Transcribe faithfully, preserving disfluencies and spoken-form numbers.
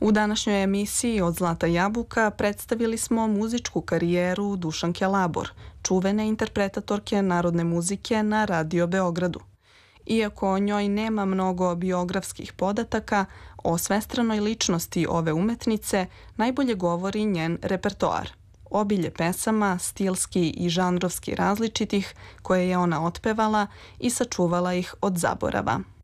U današnjoj emisiji Od zlata jabuka predstavili smo muzičku karijeru Dušanke Labor, čuvene interpretatorke narodne muzike na Radio Beogradu. Iako o njoj nema mnogo biografskih podataka, o svestranoj ličnosti ove umetnice najbolje govori njen repertoar. Obilje pesama, stilski i žanrovski različitih, koje je ona otpevala i sačuvala ih od zaborava.